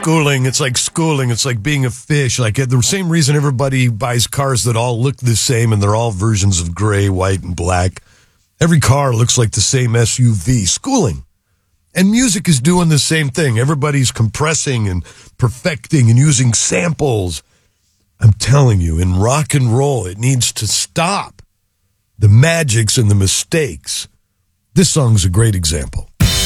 schooling. It's like schooling. It's like being a fish. Like the same reason everybody buys cars that all look the same and they're all versions of gray, white, and black. Every car looks like the same SUV. Schooling. And music is doing the same thing. Everybody's compressing and perfecting and using samples. I'm telling you, in rock and roll, it needs to stop. The magics and the mistakes. This song's a great example.